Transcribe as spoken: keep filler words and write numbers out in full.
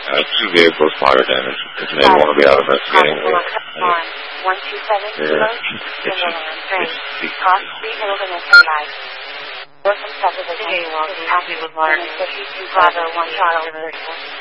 Uh, two vehicles fire damage. This man want to be out investigating. one two seven Yeah. It's Cross Street, Hilton, and Fairlight. Welcome, subdivision. Bravo, one Charles.